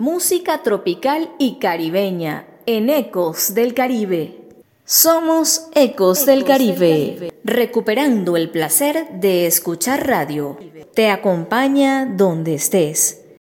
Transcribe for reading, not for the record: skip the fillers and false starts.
Música tropical y caribeña en Ecos del Caribe. Somos Ecos del Caribe, recuperando el placer de escuchar radio. Te acompaña donde estés.